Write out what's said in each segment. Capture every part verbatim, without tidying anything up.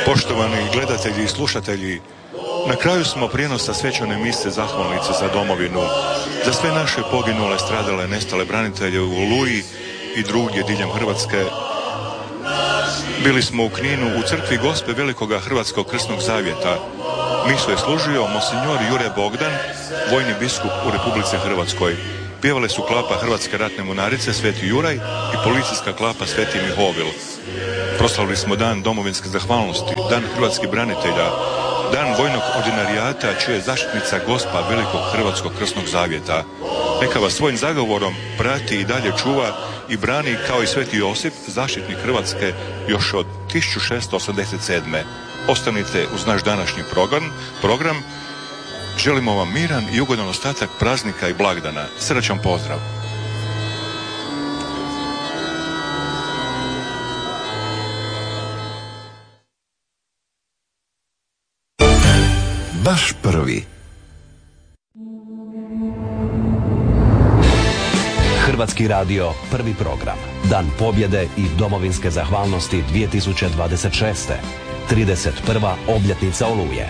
Poštovani gledatelji i slušatelji, na kraju smo prijenosa svečane mise zahvalnice za domovinu, za sve naše poginule, stradale, nestale branitelje u Oluji i drugdje diljem Hrvatske. Bili smo u Kninu u crkvi Gospe Velikoga Hrvatskog krsnog zavjeta. Misu je služio monsinjor Jure Bogdan, vojni biskup u Republici Hrvatskoj. Pjevale su klapa Hrvatske ratne mornarice Sveti Juraj i policijska klapa Sveti Mihovil. Proslavili smo dan domovinske zahvalnosti, dan hrvatskih branitelja, dan vojnog ordinarijata čija je zaštitnica Gospa Velikog Hrvatskog krsnog zavjeta. Neka vas svojim zagovorom prati i dalje čuva i brani kao i Sveti Josip, zaštitnik Hrvatske još od tisuću šesto osamdeset sedme. Ostanite uz naš današnji program, program. Želimo vam miran i ugodan ostatak praznika i blagdana. Srdačan pozdrav. Baš prvi. Hrvatski radio, prvi program. Dan pobjede i domovinske zahvalnosti dvije tisuće dvadeset šeste. trideset prva obljetnica Oluje.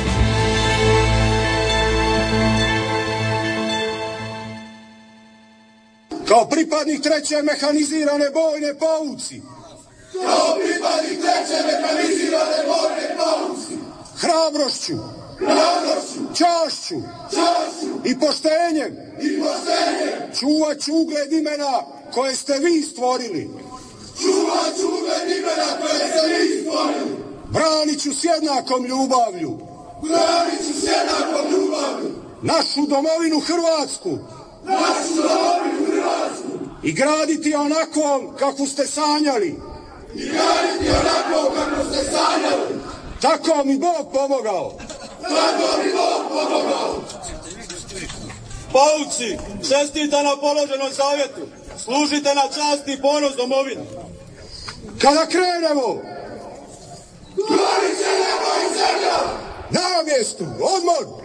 Kao pripadnik treće mehanizirane bojne pauci. Kao pripadnik treće mehanizirane bojne pauci. Hrabrošću. Hrabrošću. Čašću. Čašću. I poštenjem. I poštenjem. Čuvat ću ugled imena koje ste vi stvorili. Čuvat ću ugled imena koje ste vi stvorili. Branit ću s jednakom ljubavlju. Branit ću s jednakom ljubavlju. Našu domovinu Hrvatsku. Našu domovinu Hrvatsku. I graditi onako kako ste sanjali. I graditi onako kako ste sanjali. Tako mi Bog pomogao. Tako mi Bog pomogao. Pauci, čestita na položenom zavjetu. Služite na čast i ponos domovine. Kada krenemo. Glorit će nebo i zemlja. Na mjestu, odmor.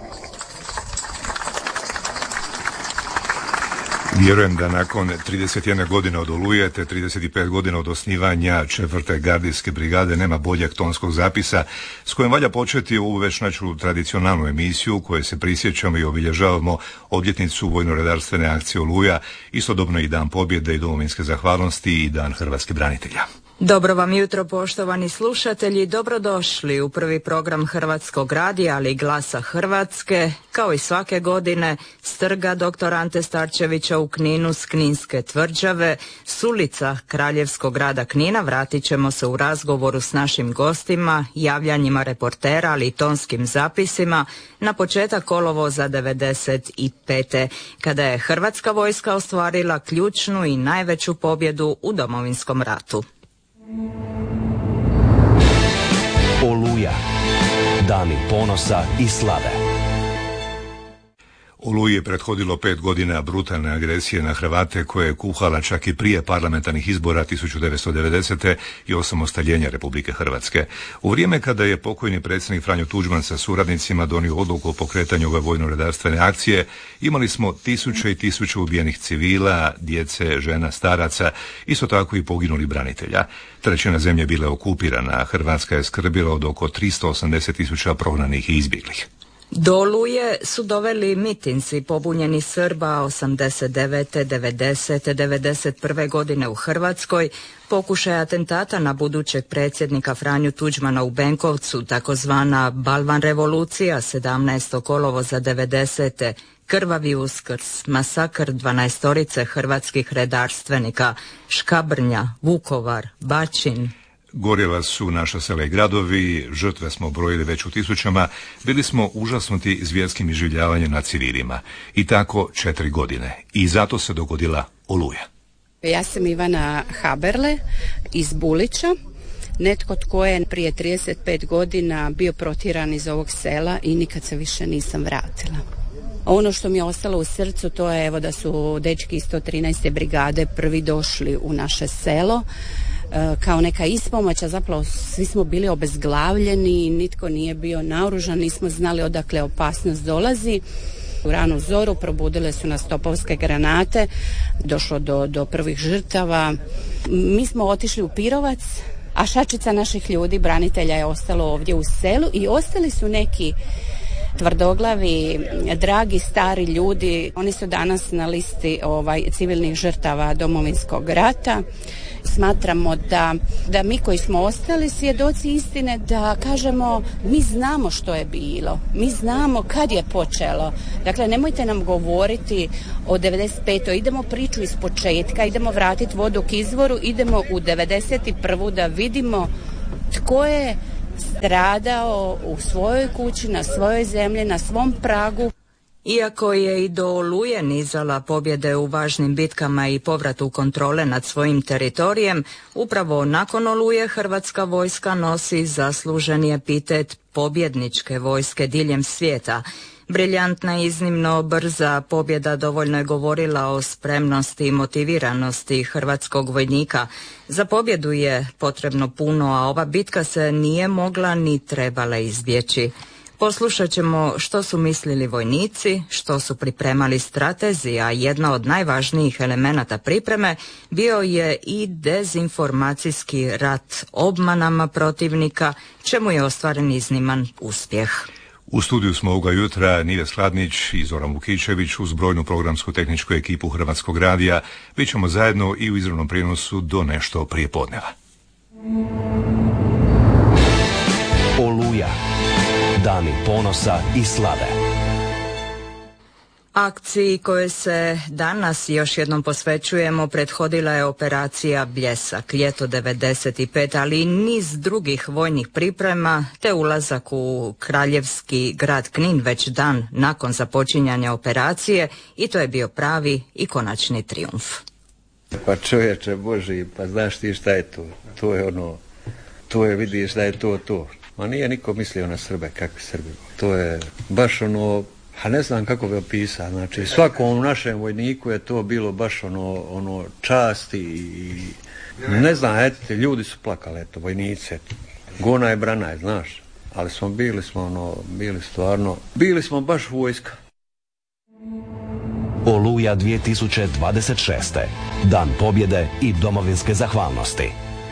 Vjerujem da nakon trideset jedne godine od Oluje te trideset pet godina od osnivanja četvrte gardijske brigade nema boljeg tonskog zapisa s kojim valja početi ovu već načelu tradicionalnu emisiju koje se prisjećamo i obilježavamo obljetnicu vojno-redarstvene akcije Oluja, istodobno i dan pobjede i domovinske zahvalnosti i dan hrvatskih branitelja. Dobro vam jutro, poštovani slušatelji, dobrodošli u prvi program Hrvatskog radija, ali i Glasa Hrvatske. Kao i svake godine, s trga doktor Ante Starčevića u Kninu s Kninske tvrđave, s ulica Kraljevskog grada Knina vratit ćemo se u razgovoru s našim gostima, javljanjima reportera, ali i tonskim zapisima na početak kolovoza devedeset pete. kada je Hrvatska vojska ostvarila ključnu i najveću pobjedu u Domovinskom ratu. Oluja. Dani ponosa i slave. Oluji je prethodilo pet godina brutalne agresije na Hrvate koje je kuhala čak i prije parlamentarnih izbora tisuću devetsto devedesete. i osamostaljenja Republike Hrvatske. U vrijeme kada je pokojni predsjednik Franjo Tuđman sa suradnicima donio odluku o pokretanju ove vojno-redarstvene akcije, imali smo tisuće i tisuće ubijenih civila, djece, žena, staraca, isto tako i poginulih branitelja. Trećina zemlje bila je okupirana, a Hrvatska je skrbila od oko tristo osamdeset tisuća prognanih i izbjeglih. Do Oluje su doveli mitinci pobunjeni Srba osamdeset devete, devedesete, devedeset prve godine u Hrvatskoj, pokušaj atentata na budućeg predsjednika Franju Tuđmana u Benkovcu, takozvana Balvan revolucija sedamnaestog kolovoza devedesete, krvavi Uskrs, masakr dvanaestorice hrvatskih redarstvenika, Škabrnja, Vukovar, Bačin. Gorjela su naša sela i gradovi, žrtve smo brojili već u tisućama, bili smo užasnuti zvjerskim iživljavanjem nad civilima. I tako četiri godine. I zato se dogodila Oluja. Ja sam Ivana Haberle iz Bulića, netko tko je prije trideset pet godina bio protjeran iz ovog sela i nikad se više nisam vratila. Ono što mi je ostalo u srcu to je evo da su dečki iz sto trinaeste brigade prvi došli u naše selo kao neka ispomoć, a zapravo svi smo bili obezglavljeni, nitko nije bio naoružan, nismo znali odakle opasnost dolazi. U ranu zoru probudile su nas topovske granate, došlo do, do prvih žrtava. Mi smo otišli u Pirovac, a šačica naših ljudi, branitelja, je ostalo ovdje u selu i ostali su neki tvrdoglavi, dragi, stari ljudi. Oni su danas na listi ovaj, civilnih žrtava Domovinskog rata. Smatramo da, da mi koji smo ostali svjedoci istine, da kažemo mi znamo što je bilo, mi znamo kad je počelo. Dakle, nemojte nam govoriti o devedeset petoj Idemo priču iz početka, idemo vratiti vodu k izvoru, idemo u devedeset prvu da vidimo tko je stradao u svojoj kući, na svojoj zemlji, na svom pragu. Iako je i do Oluje nizala pobjede u važnim bitkama i povratu kontrole nad svojim teritorijem, upravo nakon Oluje Hrvatska vojska nosi zasluženi epitet pobjedničke vojske diljem svijeta. Briljantna i iznimno brza pobjeda dovoljno je govorila o spremnosti i motiviranosti hrvatskog vojnika. Za pobjedu je potrebno puno, a ova bitka se nije mogla ni trebala izbjeći. Poslušat ćemo što su mislili vojnici, što su pripremali stratezi, a jedna od najvažnijih elemenata pripreme bio je i dezinformacijski rat obmanama protivnika, čemu je ostvaren izniman uspjeh. U studiju smo ovoga jutra Nive Skladnić i Zoran Vukičević uz brojnu programsku tehničku ekipu Hrvatskog radija. Bit ćemo zajedno i u izravnom prijenosu do nešto prije podneva. Oluja. Dani ponosa i slave. Akciji koje se danas još jednom posvećujemo prethodila je operacija Bljesak, ljeto devedeset pet, ali i niz drugih vojnih priprema, te ulazak u kraljevski grad Knin već dan nakon započinjanja operacije, i to je bio pravi i konačni trijumf. Pa čovječe Boži, pa znaš ti šta je to? To je ono, to je, vidiš da je to to. Ma nije niko mislio na Srbe, kakvi Srbi. To je baš ono, a ne znam kako bi opisao, znači svakom našem vojniku je to bilo baš ono, ono časti i ne znam, eto, ljudi su plakali, eto, vojnici, eto. Gona je branaj, znaš, ali smo bili smo ono, bili stvarno, bili smo baš vojska. Oluja dvije tisuće dvadeset šeste. Dan pobjede i domovinske zahvalnosti.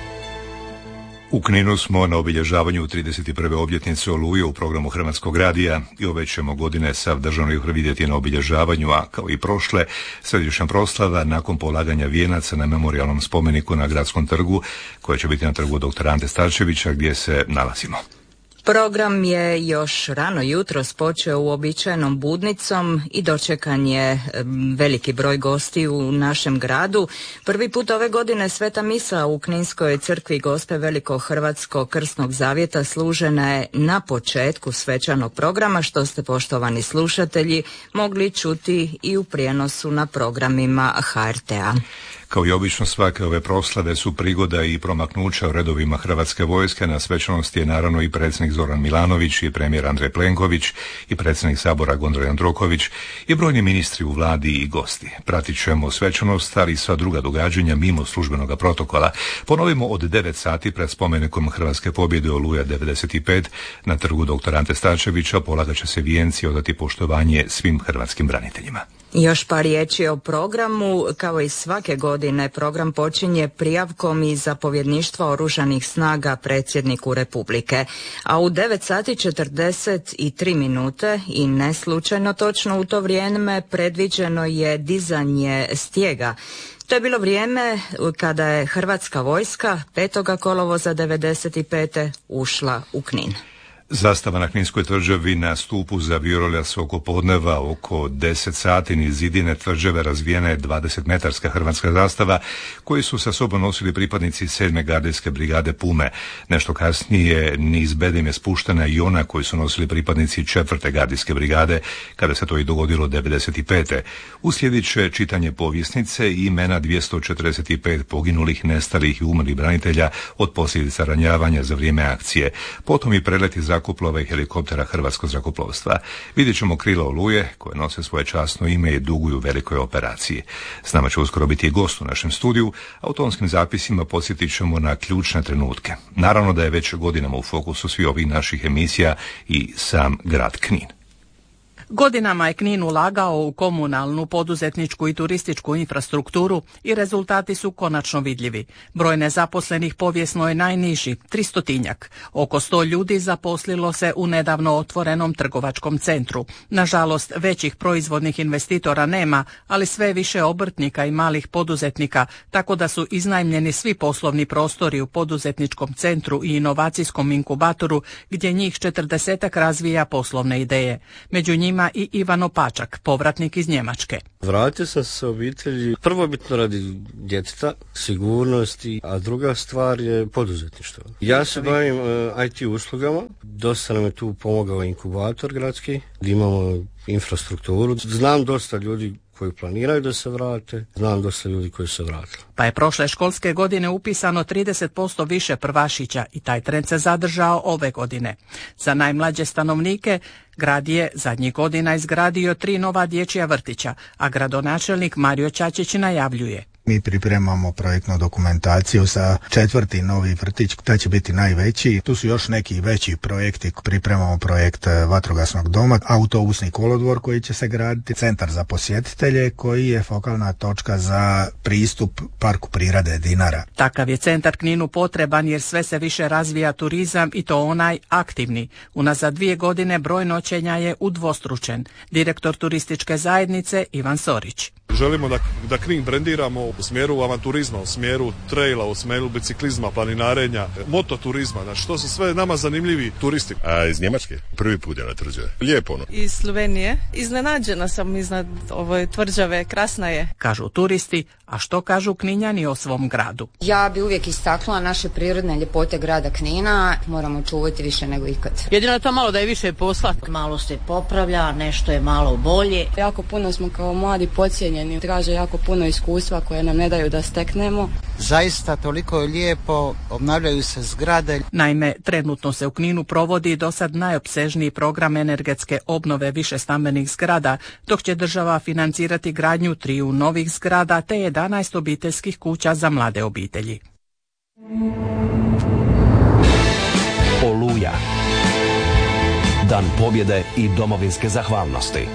U Kninu smo na obilježavanju trideset prve obljetnice Oluje u programu Hrvatskog radija i ove ćemo godine sav državni vrh vidjeti na obilježavanju, a kao i prošle, središnja proslava nakon polaganja vijenaca na memorijalnom spomeniku na Gradskom trgu, koja će biti na trgu doktora Ante Starčevića gdje se nalazimo. Program je još rano jutros počeo uobičajenom budnicom i dočekan je veliki broj gosti u našem gradu. Prvi put ove godine sveta misa u Kninskoj crkvi Gospe Velikohrvatskog krsnog zavjeta služena je na početku svečanog programa, što ste, poštovani slušatelji, mogli čuti i u prijenosu na programima H R T-a. Kao i obično, svake ove proslave su prigoda i promaknuća u redovima Hrvatske vojske. Na svečanosti je naravno i predsjednik Zoran Milanović, i premijer Andrej Plenković, i predsjednik Sabora Gondor Jandroković, i brojni ministri u vladi i gosti. Pratit ćemo svečanost, ali i sva druga događanja mimo službenog protokola. Ponovimo, od devet sati pred spomenikom Hrvatske pobjede Oluja devedeset pet na trgu doktora Ante Starčevića polagat će se vijenci i odati poštovanje svim hrvatskim braniteljima. Još par riječi o programu. Kao i svake godine, program počinje prijavkom iz zapovjedništva oružanih snaga predsjedniku Republike. A u devet sati četrdeset tri minute i ne slučajno točno u to vrijeme predviđeno je dizanje stijega. To je bilo vrijeme kada je Hrvatska vojska petog kolovoza devedeset pete ušla u Knin. Zastava na Kninskoj tvrđavi na stupu zavirala se oko podneva, oko deset sati niz zidine tvrđave razvijena je dvadesetmetarska hrvatska zastava koju su sa sobom nosili pripadnici sedme gardijske brigade Pume. Nešto kasnije niz bedem je spuštena i ona koju su nosili pripadnici četvrte gardijske brigade, kada se to i dogodilo devedeset pete. Uslijedit će čitanje povjesnice i imena dvjesto četrdeset pet poginulih, nestalih i umrlih branitelja od posljedica ranjavanja za vrijeme akcije. Potom i preleti zrakoplova i helikoptera Hrvatskog zrakoplovstva. Vidjet ćemo krila Oluje koje nose svoje časno ime i duguju velikoj operaciji. S nama će uskoro biti i gost u našem studiju, a u tonskim zapisima podsjetit ćemo na ključne trenutke. Naravno da je već godinama u fokusu svi ovih naših emisija i sam grad Knin. Godinama je Knin ulagao u komunalnu, poduzetničku i turističku infrastrukturu i rezultati su konačno vidljivi. Broj nezaposlenih povijesno je najniži, tristotinjak. Oko sto ljudi zaposlilo se u nedavno otvorenom trgovačkom centru. Nažalost, većih proizvodnih investitora nema, ali sve više obrtnika i malih poduzetnika, tako da su iznajmljeni svi poslovni prostori u poduzetničkom centru i inovacijskom inkubatoru, gdje njih četrdesetak razvija poslovne ideje. Među njima i Ivan Opačak, povratnik iz Njemačke. Vratio sam se obitelji prvobitno radi djeteta, sigurnosti, a druga stvar je poduzetništvo. Ja se bavim uh, I T uslugama, dosta nam je tu pomogao inkubator gradski, gdje imamo infrastrukturu. Znam dosta ljudi koji planiraju da se vrate, znam dosta ljudi koji se vratili. Pa je prošle školske godine upisano trideset posto više prvašića i taj trend se zadržao ove godine. Za najmlađe stanovnike grad je zadnjih godina izgradio tri nova dječja vrtića, a gradonačelnik Mario Čačić najavljuje. Mi pripremamo projektnu dokumentaciju za četvrti novi vrtić, taj će biti najveći. Tu su još neki veći projekti, pripremamo projekt vatrogasnog doma, autobusni kolodvor koji će se graditi, centar za posjetitelje koji je fokalna točka za pristup parku prirode Dinara. Takav je centar Kninu potreban jer sve se više razvija turizam i to onaj aktivni. Unazad dvije godine broj noćenja je udvostručen. Direktor turističke zajednice Ivan Sorić. Želimo da, da Knin brendiramo u smjeru avanturizma, u smjeru traila, u smjeru biciklizma, planinarenja, mototurizma, znači to su sve nama zanimljivi turisti. A iz Njemačke? Prvi put je na tvrđave. Lijepo ono. Iz Slovenije. Iznenađena sam iznad ove tvrđave, krasna je. Kažu turisti, a što kažu Kninjani o svom gradu? Ja bi uvijek istaknula naše prirodne ljepote grada Knina, moramo čuvati više nego ikad. Jedino to malo da je više posla. Malo se popravlja, nešto je malo bolje. Jako puno smo kao mladi podcijenjeni, traže jako puno iskustva koje nam ne daju da steknemo. Zaista toliko je lijepo, obnavljaju se zgrade. Naime, trenutno se u Kninu provodi do sad najopsežniji program energetske obnove višestambenih zgrada, dok će država financirati gradnju triju novih zgrada te jedanaest obiteljskih kuća za mlade obitelji. Oluja. Dan pobjede i domovinske zahvalnosti.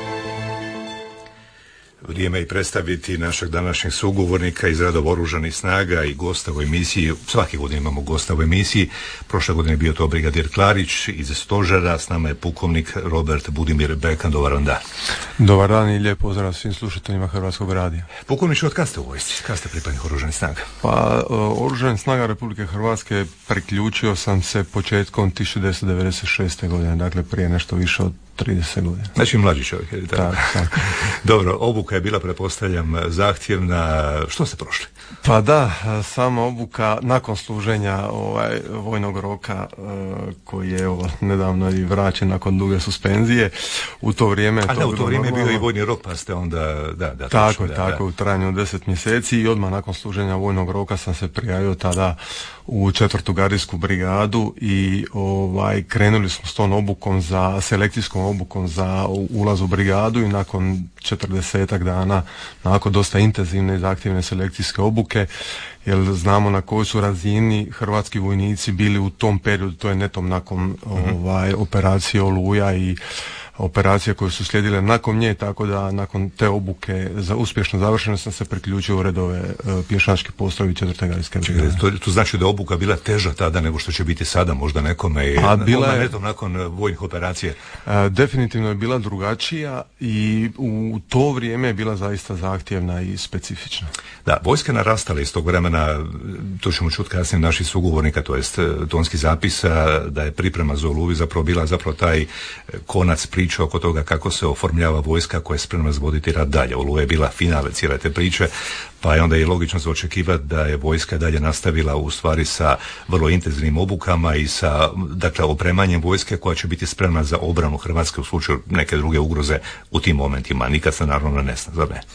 Vrijeme je predstaviti našeg današnjeg sugovornika iz redova oružanih snaga i gosta u emisiji. Svake godine imamo gosta u emisiji. Prošle godine je bio to brigadir Klarić iz stožera. S nama je pukovnik Robert Budimir Bekan. Dobar vam dan. Dobar dan i lijep pozdrav svim slušateljima Hrvatskog radija. Pukovniče, od kad ste u vojsci? Kad ste pripadnik oružanih snaga? Pa, oružanih snaga Republike Hrvatske priključio sam se početkom tisuću devetsto devedeset šeste. godine, dakle prije nešto više od trideset godina. Znači mlađi čovjek, je li tako? Tak, tak. Dobro, obuka je bila, pretpostavljam, zahtjevna. Što ste prošli? Pa da, sama obuka nakon služenja ovaj, vojnog roka koji je ovo, nedavno i vraćen nakon duge suspenzije. U to vrijeme... A to ne, u to vrijeme je bio i vojni rok, pa ste onda... Da, da, tako točno, je, da, tako da. u trajanju deset mjeseci i odmah nakon služenja vojnog roka sam se prijavio tada u četvrtu gardijsku brigadu i ovaj, krenuli smo s tom obukom za selekcijskom obukom za ulaz u brigadu i nakon četrdesetak dana, nakon dosta intenzivne i zahtjevne selekcijske obuke, jer znamo na kojoj su razini hrvatski vojnici bili u tom periodu, to je netom nakon mm-hmm. ovaj, operacije Oluja i operacije koje su slijedile nakon nje, tako da nakon te obuke za uspješno završeno sam se priključio u redove uh, pješačke postrojbe četvrte gardijske brigade. To, to znači da je obuka bila teža tada nego što će biti sada možda nekome i A bila je, netom nakon vojnih operacije? Uh, definitivno je bila drugačija i u to vrijeme je bila zaista zahtjevna i specifična. Da, vojska narastala iz tog vremena, to ćemo čuti kasnije naših sugovornika, to jest tonskih zapisa, da je priprema za Oluju zapravo bila zapravo taj konac priče oko toga kako se oformljava vojska koja je spremna zvoditi rad dalje. Oluja je bila finale cijele te priče, pa je onda i logično za očekivati da je vojska dalje nastavila u stvari sa vrlo intenzivnim obukama i sa, dakle, opremanjem vojske koja će biti spremna za obranu Hrvatske u slučaju neke druge ugroze u tim momentima. Nikad se naravno ne zna, zar ne?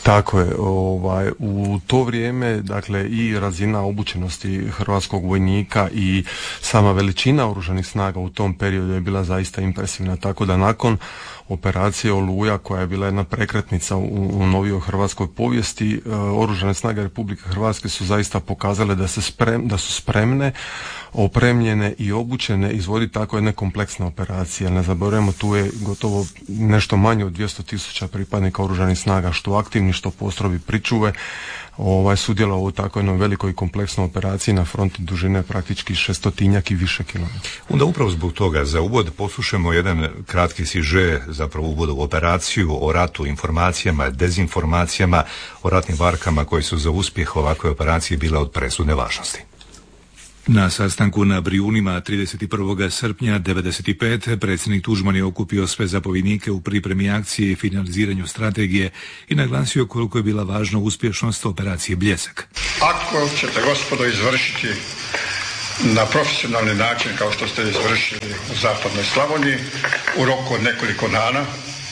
Tako je, ovaj, u to vrijeme, dakle, i razina obučenosti hrvatskog vojnika i sama veličina oružanih snaga u tom periodu je bila zaista impresivna, tako da nakon operacije Oluja, koja je bila jedna prekretnica u, u novijoj hrvatskoj povijesti, e, oružane snage Republike Hrvatske su zaista pokazale da, se sprem, da su spremne, opremljene i obučene izvoditi tako jedne kompleksne operacije. Ne zaboravimo, tu je gotovo nešto manje od dvjesto tisuća pripadnika oružanih snaga, što aktivni, što postrojbi pričuve, ovaj, sudjelovao u tako jednoj velikoj i kompleksnoj operaciji na fronti dužine praktički šestotinjak i više kilometara. Onda upravo zbog toga za uvod poslušamo jedan kratki siže, zapravo uvod u operaciju, o ratu, informacijama, dezinformacijama, o ratnim varkama koji su za uspjeh ovakve operacije bila od presudne važnosti. Na sastanku na Brijunima trideset prvog srpnja devedeset pete predsjednik Tuđman je okupio sve zapovjednike u pripremi akcije i finaliziranju strategije i naglasio koliko je bila važna uspješnost operacije Bljesak. Ako ćete, gospodo, izvršiti na profesionalni način kao što ste izvršili u zapadnoj Slavoniji u roku od nekoliko dana,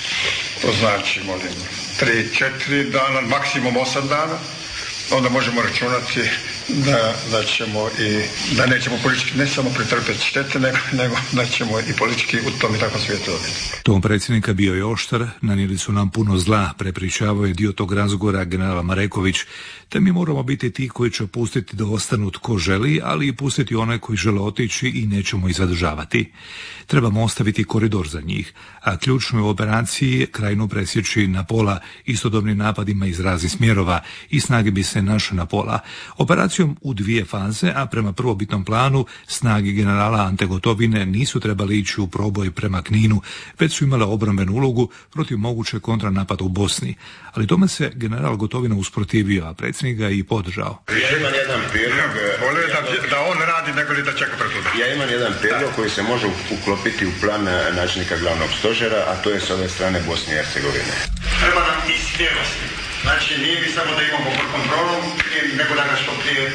to znači, molim, tri, četiri dana, maksimum osam dana, onda možemo računati da, da ćemo i da nećemo politički ne samo pretrpjeti štete, nego, nego da ćemo i politički u tom i takvom svijetu dobiti. Tom predsjednika bio je oštar, nanijeli su nam puno zla, prepričavao je dio tog razgovora generala Mareković, te mi moramo biti ti koji će pustiti da ostanu tko želi, ali i pustiti one koji žele otići i nećemo ih zadržavati. Trebamo ostaviti koridor za njih, a ključno je u operaciji krajinu presjeći na pola istodobnim napadima iz raznih smjerova i snage bi se naše na pola. Operacijom u dvije faze, a prema prvobitnom planu snage generala Ante Gotovine nisu trebali ići u proboj prema Kninu, već su imale obrambenu ulogu protiv moguće kontranapada u Bosni. Ali tome se general Gotovina usprotivio, a predsjednik ga i podržao. Ja imam jedan prijedlog. Bolje da, da on radi nego li da čeka pretuda. Ja imam jedan prijedlog koji se može uklopiti u plan načelnika glavnog stožera, a to je s ove strane Bosne i Hercegovine. Treba nam i smjerosti. Znači nije mi samo da imamo pod kontrolom, nego da ga što prije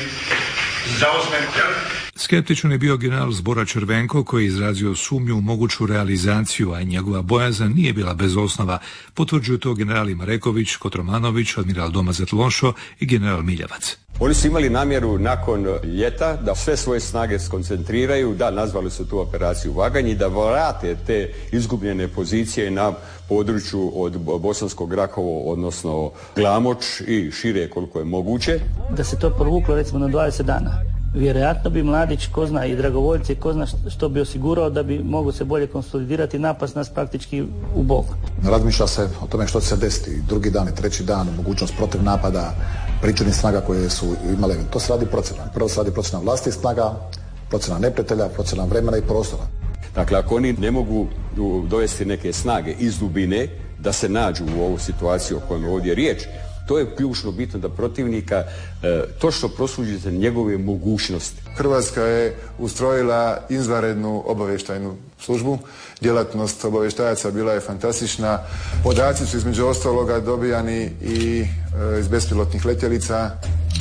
zauzmemo. Skeptičan je bio general Zbora Červenko, koji je izrazio sumnju u moguću realizaciju, a njegova bojazan nije bila bez osnova. Potvrđuju to generali Mareković, Kotromanović, admiral Domazet Lošo i general Miljavac. Oni su imali namjeru nakon ljeta da sve svoje snage skoncentriraju, da, nazvali su tu operaciju Vaganj i da vrate te izgubljene pozicije na području od Bosanskog Grahovo, odnosno Glamoč i šire koliko je moguće. Da se to provuklo recimo na dvadeset dana. Vjerojatno bi Mladić, ko zna, i dragovoljci, ko zna što bi osigurao da bi mogao se bolje konsolidirati i napast nas praktički u bok. Razmišlja se o tome što će se desiti drugi dan i treći dan, mogućnost protiv napada, pričuvnih snaga koje su imale. To se radi procjena. Prvo se radi procjena vlastitih snaga, procjena neprijatelja, procjena vremena i prostora. Dakle, ako oni ne mogu dovesti neke snage iz dubine da se nađu u ovu situaciju o kojoj je ovdje riječ, to je ključno bitno da protivnika e, točno prosuđi za njegove mogućnosti. Hrvatska je ustrojila izvanrednu obavještajnu službu. Djelatnost obavještajaca bila je fantastična. Podaci su između ostaloga dobijani i e, iz bespilotnih letjelica.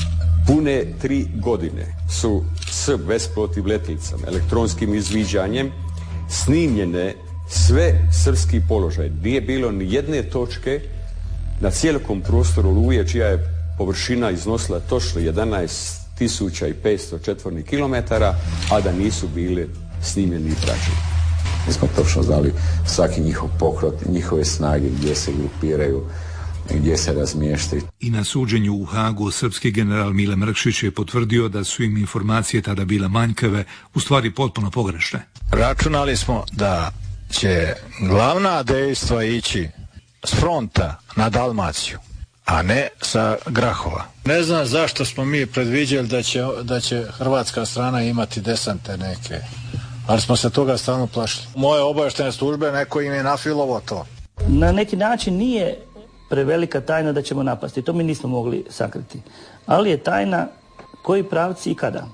Pune tri godine su s bespilotnim letjelicama, elektronskim izviđanjem snimljene sve srpski položaj. Nije bilo ni jedne točke na cijelokom prostoru Oluje, čija je površina iznosila točno jedanaest tisuća petsto četvornih kilometara, a da nisu bile snimljeni i praćeni. Mi smo točno znali svaki njihov pokrot, njihove snage, gdje se grupiraju, gdje se razmještaju. I na suđenju u Hagu srpski general Mile Mrkšić je potvrdio da su im informacije tada bile manjkave, u stvari potpuno pogrešne. Računali smo da će glavna dejstva ići s fronta na Dalmaciju, a ne sa Grahova. Ne znam zašto smo mi predviđali da će, da će hrvatska strana imati desante neke, ali smo se toga stalno plašili. Moje obavještajne službe, neko im je nafilovo to. Na neki način nije prevelika tajna da ćemo napasti, to mi nismo mogli sakriti, ali je tajna koji pravci i kada.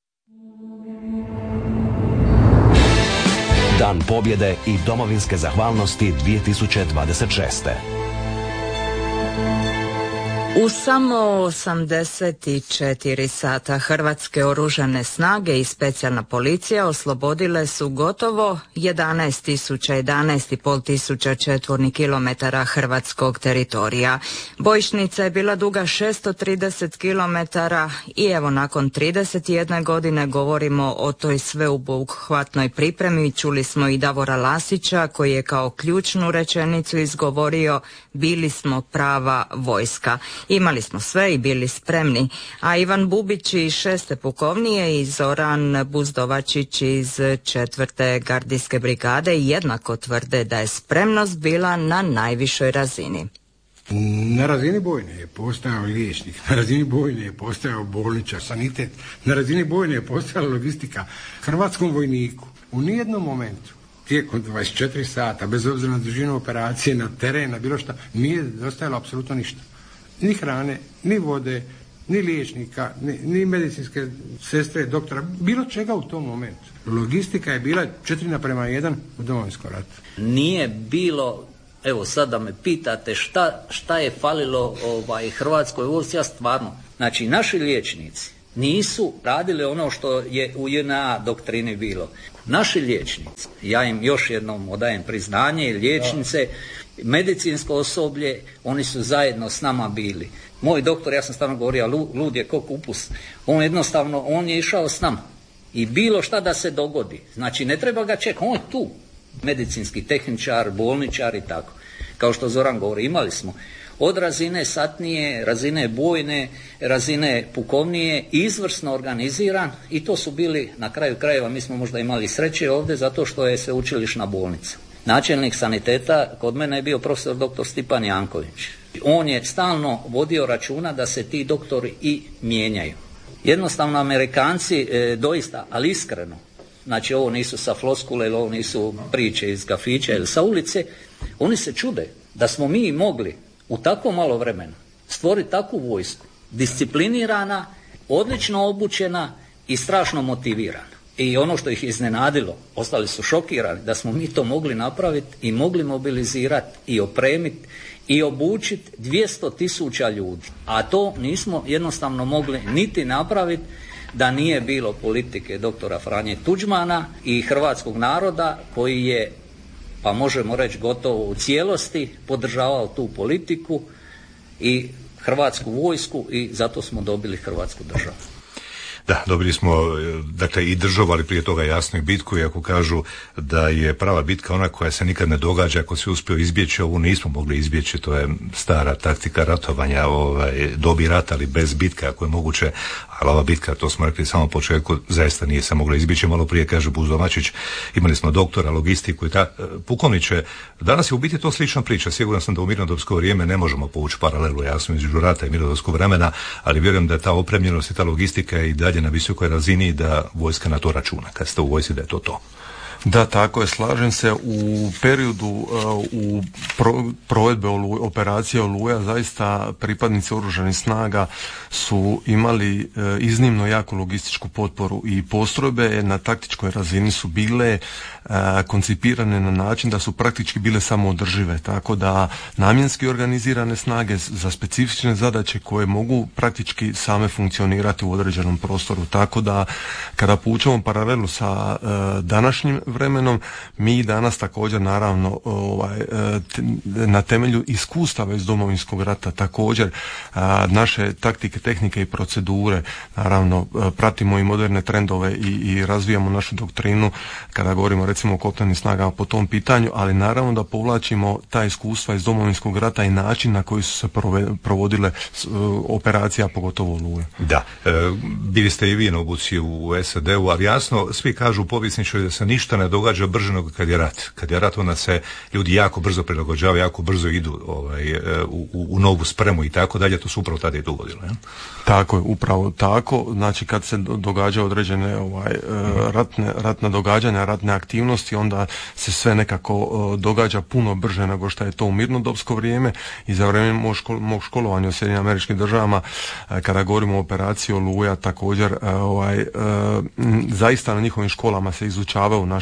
Dan pobjede i domovinske zahvalnosti dvije tisuće dvadeset šeste. U samo osamdeset četiri sata Hrvatske oružane snage i specijalna policija oslobodile su gotovo jedanaest tisuća, jedanaest i pol tisuća četvornih kilometara hrvatskog teritorija. Bojišnica je bila duga šesto trideset kilometara i evo nakon trideset jedne godine govorimo o toj sveobuhvatnoj pripremi. Čuli smo i Davora Lasića koji je kao ključnu rečenicu izgovorio: bili smo prava vojska. Imali smo sve i bili spremni, a Ivan Bubić iz šeste pukovnije i Zoran Buzdovačić iz četvrte gardijske brigade jednako tvrde da je spremnost bila na najvišoj razini. Na razini bojne je postojao liječnik, na razini bojne je postojao bolničar, sanitet, na razini bojne je postojala logistika. Hrvatskom vojniku u nijednom momentu tijekom dvadeset četiri sata, bez obzira na dužinu operacije, na teren, na bilo šta, nije dostajalo apsolutno ništa. Ni hrane, ni vode, ni liječnika, ni, ni medicinske sestre, doktora, bilo čega u tom momentu. Logistika je bila četiri naprema jedan u Domovinskom ratu. Nije bilo, evo sad da me pitate šta, šta je falilo ovaj, Hrvatskoj vojsci, ja stvarno, znači naši liječnici nisu radili ono što je u J N A doktrini bilo. Naši liječnici, ja im još jednom odajem priznanje, liječnice, medicinsko osoblje, oni su zajedno s nama bili. Moj doktor, ja sam stalno govorio, lud je ko kupus, on jednostavno, on je išao s nama. I bilo šta da se dogodi, znači ne treba ga čekati, on je tu. Medicinski tehničar, bolničar i tako. Kao što Zoran govori, imali smo od razine satnije, razine bojne, razine pukovnije, izvrsno organiziran i to su bili na kraju krajeva, mi smo možda imali sreće ovdje zato što je sveučilišna bolnica. Načelnik saniteta kod mene je bio profesor doktor Stipan Janković. On je stalno vodio računa da se ti doktori i mijenjaju. Jednostavno Amerikanci e, doista, ali iskreno, znači ovo nisu sa floskule ili ovo nisu priče iz kafića ili sa ulice, oni se čude da smo mi mogli u tako malo vremena stvoriti takvu vojsku, disciplinirana, odlično obučena i strašno motivirana. I ono što ih iznenadilo, ostali su šokirani da smo mi to mogli napraviti i mogli mobilizirati i opremiti i obučiti dvjesto tisuća ljudi. A to nismo jednostavno mogli niti napraviti da nije bilo politike doktora Franje Tuđmana i hrvatskog naroda koji je, pa možemo reći gotovo u cijelosti, podržavao tu politiku i hrvatsku vojsku i zato smo dobili Hrvatsku državu. Da, dobili smo, dakle, i državu, ali prije toga jasno i bitku, i ako kažu da je prava bitka ona koja se nikad ne događa, ako se uspio izbjeći, ovu nismo mogli izbjeći, to je stara taktika ratovanja, ovaj, dobi rata, ali bez bitke, ako je moguće, ali ova bitka, to smo rekli samo u početku, zaista nije se mogla izbjeći. Malo prije kaže Buzdovačić, imali smo doktora, logistiku i ta, pukovniče, danas je u biti to slična priča, siguran sam da u mirnodopsko vrijeme ne možemo povući paralelu, jasno, između rata i mirnodopskog vremena, ali vjerujem da je ta opremljenost i ta logistika i dalje na visokoj razini, da vojska na to računa. Kad ste u vojsci, da je to to. Da, tako je, slažem se. U periodu uh, u pro, provedbe olu, operacije Oluja zaista pripadnici oružanih snaga su imali uh, iznimno jaku logističku potporu i postrojbe na taktičkoj razini su bile uh, koncipirane na način da su praktički bile samoodržive, tako da namjenski organizirane snage za specifične zadaće koje mogu praktički same funkcionirati u određenom prostoru, tako da kada poučemo paralelu sa uh, današnjim vremenom, mi danas također naravno ovaj, na temelju iskustava iz Domovinskog rata također naše taktike, tehnike i procedure, naravno pratimo i moderne trendove i, i razvijamo našu doktrinu kada govorimo recimo o kopnenim snagama po tom pitanju, ali naravno da povlačimo ta iskustva iz Domovinskog rata i način na koji su se provodile operacija, pogotovo Oluje. Da, e, bili ste i vi na obuci u S A D-u, ali jasno, svi kažu povjesničari da se ništa ne događa brže nego kad je rat. Kad je rat, onda se ljudi jako brzo prilagođavaju, jako brzo idu ovaj, u, u novu spremu i tako dalje. To su upravo tada i dogodilo. Ja? Tako je, upravo tako. Znači kad se događa određene ovaj, ratne, ratne događanja, ratne aktivnosti, onda se sve nekako događa puno brže nego što je to u mirnodopsko vrijeme. I za vrijeme mog, škol, mog školovanja u Sjedinjenim Američkim Državama, kada govorimo o operaciji Oluja, također ovaj, zaista na njihovim školama se izučavaju naše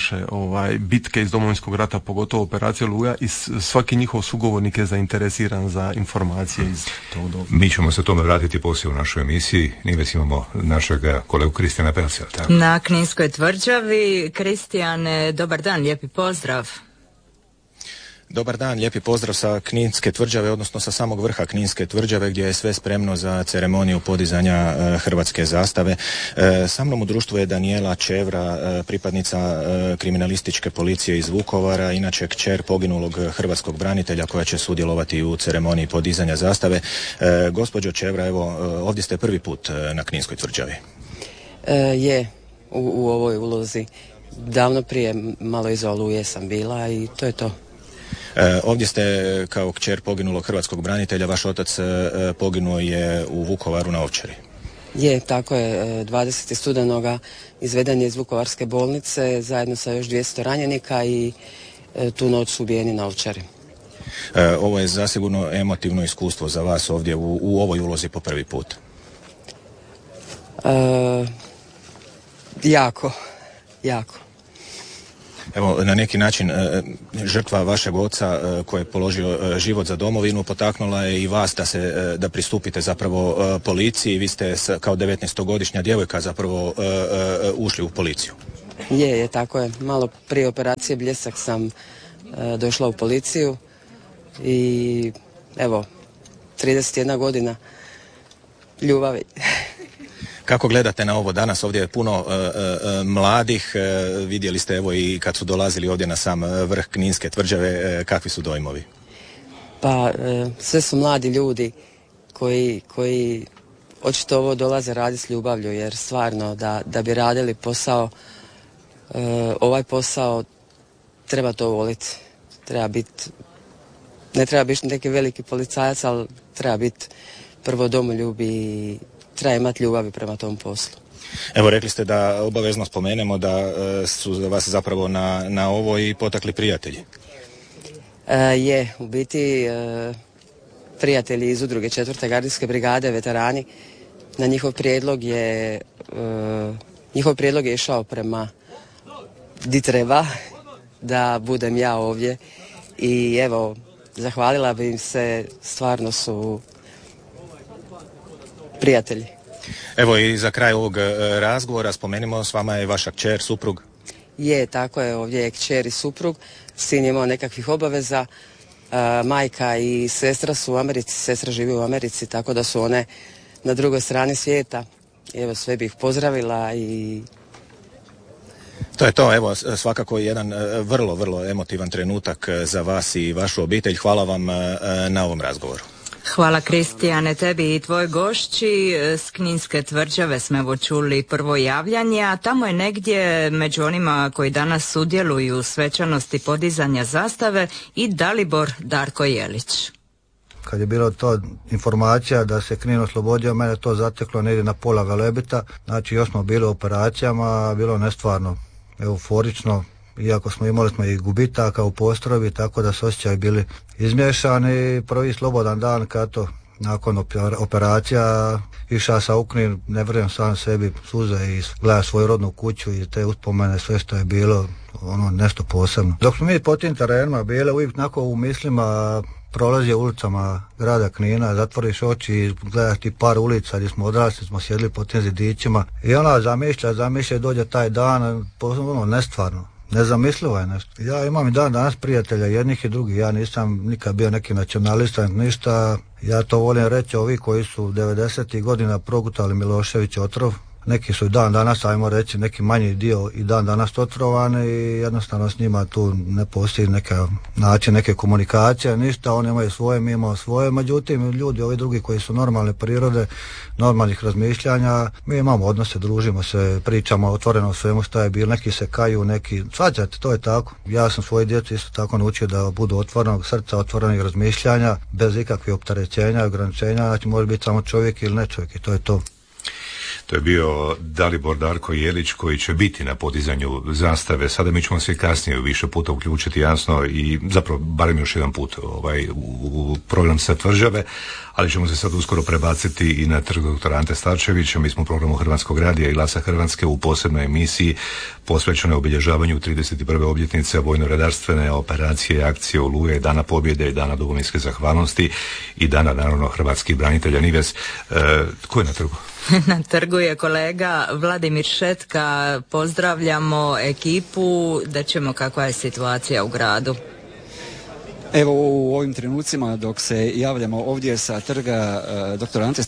naše ovaj, bitke iz Domovinskog rata, pogotovo operacija Oluja, i svaki njihov sugovornik je zainteresiran za informacije iz tog doba. Mi ćemo se tome vratiti poslije u našoj emisiji. Nives, imamo našeg kolegu Kristijana Pelca. Na Kninskoj tvrđavi. Kristijane, dobar dan, lijepi pozdrav. Dobar dan, lijepi pozdrav sa Kninske tvrđave, odnosno sa samog vrha Kninske tvrđave gdje je sve spremno za ceremoniju podizanja e, hrvatske zastave. E, sa mnom u društvu je Danijela Čevra, e, pripadnica e, kriminalističke policije iz Vukovara, inače kćer poginulog hrvatskog branitelja koja će sudjelovati u ceremoniji podizanja zastave. E, gospođo Čevra, evo, ovdje ste prvi put na Kninskoj tvrđavi. E, je, u, u ovoj ulozi. Davno prije, malo iza Oluje sam bila i to je to. E, ovdje ste kao kćer poginulog hrvatskog branitelja, vaš otac e, poginuo je u Vukovaru na Ovčari. Je, tako je, dvadesetog studenoga izveden je iz Vukovarske bolnice zajedno sa još dvjesto ranjenika i e, tu noć su ubijeni na Ovčari. E, ovo je zasigurno emotivno iskustvo za vas ovdje u, u ovoj ulozi po prvi put. E, jako, jako. Evo, na neki način e, žrtva vašeg oca e, koji je položio e, život za domovinu potaknula je i vas da se e, da pristupite zapravo e, policiji. Vi ste s, kao devetnaestogodišnja djevojka zapravo e, e, ušli u policiju. Je, je, tako je. Malo prije operacije Bljesak sam e, došla u policiju i evo, trideset jedna godina ljubavi. Kako gledate na ovo danas? Ovdje je puno e, e, mladih, e, vidjeli ste evo i kad su dolazili ovdje na sam vrh Kninske tvrđave, e, kakvi su dojmovi? Pa e, sve su mladi ljudi koji, koji očito ovo dolaze raditi s ljubavlju, jer stvarno da, da bi radili posao, e, ovaj posao treba to voliti. Treba biti, ne treba biti neki veliki policajac, ali treba biti prvo domoljub i treba imati ljubavi prema tom poslu. Evo, rekli ste da obavezno spomenemo da e, su vas zapravo na, na ovo i potakli prijatelji. E, je, u biti e, prijatelji iz udruge četvrte gardijske brigade, veterani, na njihov prijedlog je e, njihov prijedlog je išao prema di treba da budem ja ovdje i evo, zahvalila bi im se, stvarno su prijatelji. Evo i za kraj ovog e, razgovora spomenimo, s vama je vaša kćer, suprug. Je, tako je, ovdje je kćer i suprug, sin je imao nekakvih obaveza, e, majka i sestra su u Americi, sestra živi u Americi, tako da su one na drugoj strani svijeta. Evo, sve bih pozdravila i... To je to, evo, svakako jedan e, vrlo, vrlo emotivan trenutak za vas i vašu obitelj. Hvala vam e, na ovom razgovoru. Hvala Kristijane, tebi i tvoj gošći. S Kninske tvrđave smo evo čuli prvo javljanje, a tamo je negdje među onima koji danas sudjeluju u svečanosti podizanja zastave i Dalibor Darko Jelić. Kad je bilo to informacija da se Knin oslobodio, mene to zateklo negdje na pola Velebita, znači još smo bili u operacijama, bilo nestvarno euforično, iako smo imali smo i gubitaka u postrojbi, tako da su osjećaji bili izmiješani. Prvi slobodan dan kad to nakon operacija išao sa u Knin, ne vjerujem sam sebi, suze i gleda svoju rodnu kuću i te uspomene, sve što je bilo, ono nešto posebno. Dok smo mi po tim terenima bili, uvijek onako u mislima prolazio ulicama grada Knina, zatvoriš oči i gledaš ti par ulica gdje smo odrasli, smo sjedili po tim zidićima i ona zamišlja, zamišlja i dođe taj dan, ono nestvarno. Nezamislivo je nešto. Ja imam i dan danas prijatelja, jednih i drugih, ja nisam nikad bio neki nacionalista, ništa, ja to volim reći, ovi koji su devedesetih godina progutali Milošević otrov, neki su i dan danas, ajmo reći, neki manji dio i dan danas otrovani i jednostavno s njima tu ne postoji neka način, neke komunikacije, ništa, oni imaju svoje, mi imamo svoje, međutim ljudi, ovi drugi koji su normalne prirode, normalnih razmišljanja, mi imamo odnose, družimo se, pričamo otvoreno o svemu što je bilo, neki se kaju, neki, svađate, to je tako. Ja sam svoje djece isto tako naučio da budu otvorenog srca, otvorenih razmišljanja, bez ikakvih opterećenja, ograničenja, znači može biti samo čovjek ili ne čovjek i to je to. To je bio Dalibor Darko Jelić koji će biti na podizanju zastave. Sada mi ćemo se kasnije više puta uključiti, jasno, i zapravo barem još jedan put ovaj, u program sa tvrđave, ali ćemo se sad uskoro prebaciti i na trg doktora Ante Starčevića. Mi smo u programu Hrvatskog radija i Glasa Hrvatske u posebnoj emisiji posvećenoj obilježavanju trideset prve obljetnice vojno-redarstvene operacije i akcije Oluje, Dana pobjede i Dana domovinske zahvalnosti i Dana, naravno, hrvatskih branitelja. Nives, e, tko je na trgu? Na trgu je kolega Vladimir Šetka. Pozdravljamo ekipu, da ćemo kakva je situacija u gradu. Evo u ovim trenucima dok se javljamo ovdje sa trga uh, doktora Ante.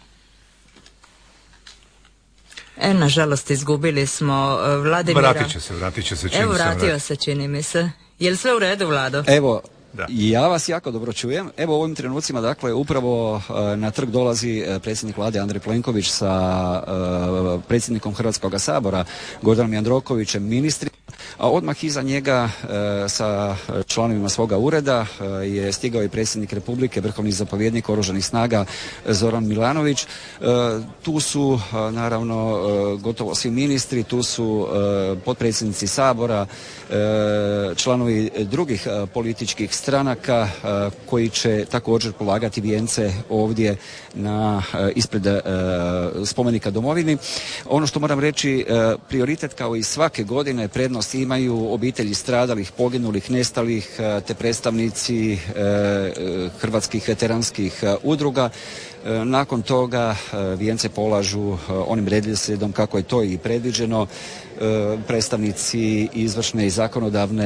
E, nažalost, izgubili smo Vladimira. Vratit će se, vratit će se. Čini Evo, vratio se, se, čini mi se. Je li sve u redu, Vlado? Evo, da. Ja vas jako dobro čujem. Evo u ovim trenucima, dakle, upravo uh, na trg dolazi uh, predsjednik vlade Andrej Plenković sa uh, predsjednikom Hrvatskog sabora Gordanom Jandrokovićem, ministri. A odmah iza njega e, sa članovima svoga ureda e, je stigao i predsjednik Republike, vrhovni zapovjednik Oružanih snaga Zoran Milanović. E, tu su e, naravno e, gotovo svi ministri, tu su e, potpredsjednici Sabora, e, članovi drugih e, političkih stranaka e, koji će također polagati vijence ovdje na e, ispred e, spomenika domovini. Ono što moram reći, e, prioritet kao i svake godine prednost imaju obitelji stradalih, poginulih, nestalih, te predstavnici hrvatskih veteranskih udruga. Nakon toga vijence polažu onim redoslijedom kako je to i predviđeno predstavnici izvršne i zakonodavne